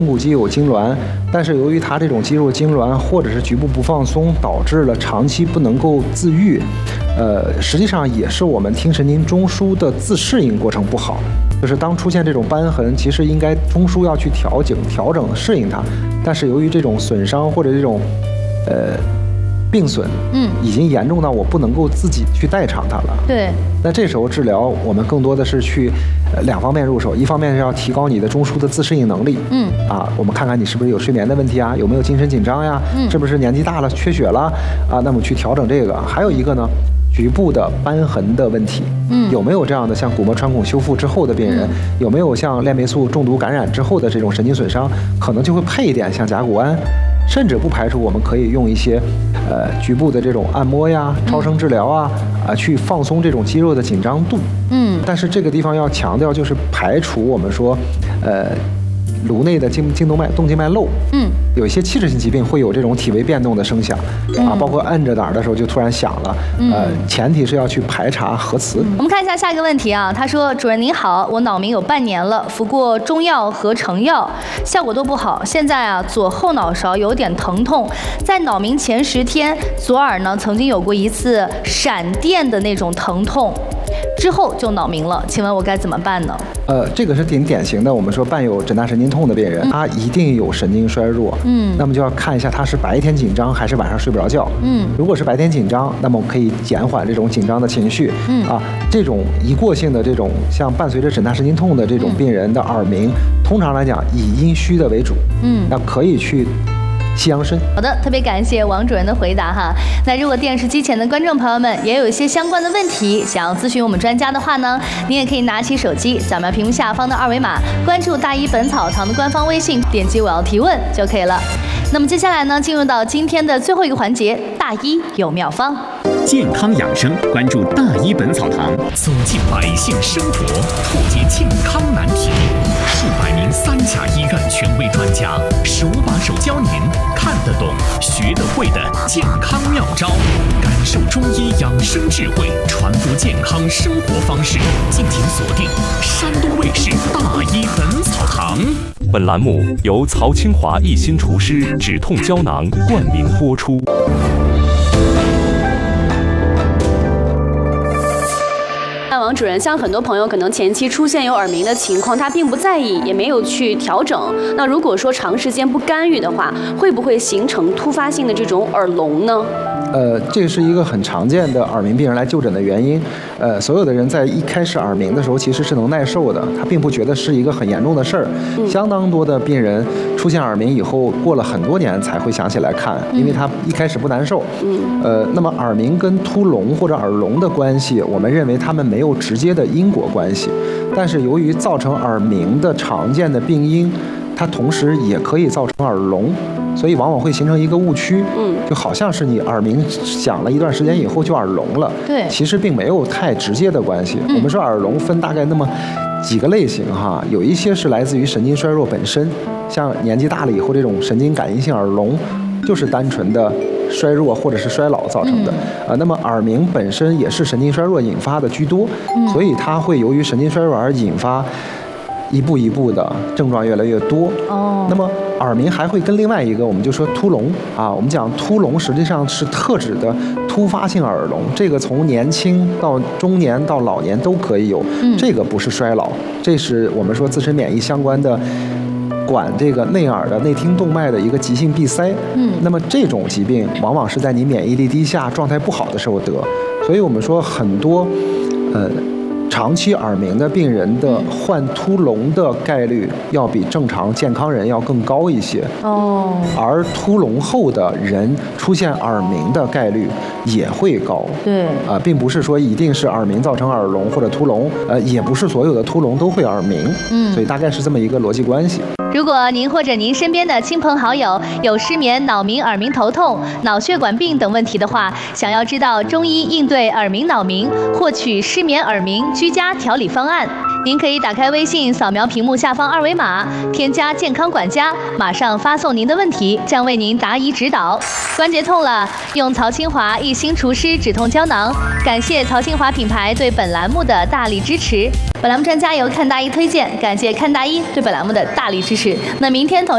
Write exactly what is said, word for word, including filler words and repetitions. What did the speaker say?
肱肌有痉挛，但是由于它这种肌肉痉挛或者是局部不放松，导致了长期不能够自愈，呃，实际上也是我们听神经中枢的自适应过程不好。就是当出现这种瘢痕，其实应该中枢要去调整、调整、适应它，但是由于这种损伤或者这种，呃。病损，嗯，已经严重到我不能够自己去代偿它了。 对， 那这时候治疗，我们更多的是去，呃，两方面入手。一方面是要提高你的中枢的自适应能力，嗯，啊，我们看看你是不是有睡眠的问题啊，有没有精神紧张呀，嗯，是不是年纪大了缺血了啊？那么去调整这个。还有一个呢，局部的瘢痕的问题，嗯，有没有这样的像骨膜穿孔修复之后的病人，嗯，有没有像链霉素中毒感染之后的这种神经损伤，可能就会配一点像甲钴胺。甚至不排除我们可以用一些，呃，局部的这种按摩呀、超声治疗啊，啊，去放松这种肌肉的紧张度。嗯，但是这个地方要强调，就是排除我们说，呃，颅内的颈颈动脉动静脉漏。嗯，有一些器质性疾病会有这种体位变动的声响，嗯，啊，包括按着哪儿的时候就突然响了。嗯，呃，前提是要去排查核磁。 嗯，我们看一下下一个问题啊，他说：“主任您好，我脑鸣有半年了，服过中药和成药，效果都不好。现在啊，左后脑勺有点疼痛，在脑鸣前十天，左耳呢曾经有过一次闪电的那种疼痛。”之后就脑鸣了，请问我该怎么办呢？ 呃，这个是挺典型的，我们说伴有枕大神经痛的病人，嗯，他一定有神经衰弱，嗯，那么就要看一下他是白天紧张还是晚上睡不着觉，嗯，如果是白天紧张，那么可以减缓这种紧张的情绪，嗯啊，这种一过性的这种像伴随着枕大神经痛的这种病人的耳鸣，嗯，通常来讲以阴虚的为主，嗯，那可以去西洋参。 好的，特别感谢王主任的回答哈。那如果电视机前的观众朋友们也有一些相关的问题想要咨询我们专家的话呢，您也可以拿起手机扫描屏幕下方的二维码，关注大医本草堂的官方微信，点击我要提问就可以了。那么接下来呢，进入到今天的最后一个环节，大医有妙方。 健康养生，关注大医本草堂，走进百姓生活，破解健康难题。数百名三甲医院权威专家，手把手教您看得懂、学得会的健康妙招，感受中医养生智慧，传播健康生活方式。敬请锁定山东卫视大医本草堂。 本栏目由曹清华一心厨师止痛胶囊冠名播出。 王主任，像很多朋友可能前期出现有耳鸣的情况，他并不在意，也没有去调整。那如果说长时间不干预的话，会不会形成突发性的这种耳聋呢？ 呃，这是一个很常见的耳鸣病人来就诊的原因。呃，所有的人在一开始耳鸣的时候其实是能耐受的，他并不觉得是一个很严重的事儿。嗯、相当多的病人出现耳鸣以后，过了很多年才会想起来看，因为他一开始不难受。嗯。呃，那么耳鸣跟突聋或者耳聋的关系，我们认为他们没有直接的因果关系，但是由于造成耳鸣的常见的病因，它同时也可以造成耳聋。所以往往会形成一个误区，嗯，就好像是你耳鸣响了一段时间以后就耳聋了， 对， 其实并没有太直接的关系。嗯、我们说耳聋分大概那么几个类型哈，有一些是来自于神经衰弱本身，像年纪大了以后这种神经感应性耳聋，就是单纯的衰弱或者是衰老造成的。嗯、呃，那么耳鸣本身也是神经衰弱引发的居多，嗯、所以它会由于神经衰弱而引发。一步一步的症状越来越多哦，那么耳鸣还会跟另外一个，我们就说突聋啊，我们讲突聋实际上是特指的突发性耳聋，这个从年轻到中年到老年都可以有，嗯、这个不是衰老，这是我们说自身免疫相关的。管这个内耳的内听动脉的一个急性闭塞，嗯，那么这种疾病往往是在你免疫力低下、状态不好的时候得，所以我们说很多，呃。长期耳鸣的病人的患突聋的概率要比正常健康人要更高一些哦，而突聋后的人出现耳鸣的概率也会高。 对， 啊、呃，并不是说一定是耳鸣造成耳聋或者突聋，呃，也不是所有的突聋都会耳鸣。嗯，所以大概是这么一个逻辑关系。 如果您或者您身边的亲朋好友有失眠、脑鸣、耳鸣、头痛、脑血管病等问题的话，想要知道中医应对耳鸣、脑鸣，获取失眠、耳鸣居家调理方案，您可以打开微信，扫描屏幕下方二维码，添加健康管家，马上发送您的问题，将为您答疑指导。关节痛了，用曹清华一心厨师止痛胶囊。感谢曹清华品牌对本栏目的大力支持。本栏目专家由看大医推荐，感谢看大医对本栏目的大力支持。那明天同